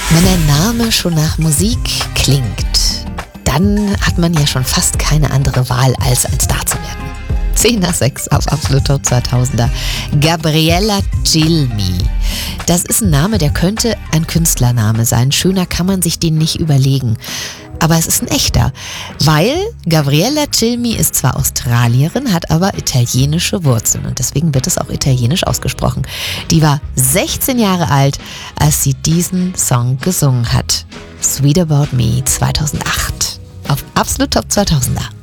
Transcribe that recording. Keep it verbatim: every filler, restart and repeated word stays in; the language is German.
Wenn ein Name schon nach Musik klingt, dann hat man ja schon fast keine andere Wahl, als ein Star zu werden. zehn nach sechs auf Absolut Top zweitausender. Gabriella Cilmi. Das ist ein Name, der könnte ein Künstlername sein. Schöner kann man sich den nicht überlegen. Aber es ist ein echter, weil Gabriella Cilmi ist zwar Australierin, hat aber italienische Wurzeln und deswegen wird es auch italienisch ausgesprochen. Die war sechzehn Jahre alt, als sie diesen Song gesungen hat. Sweet About Me zweitausendacht auf Absolut Top zweitausender.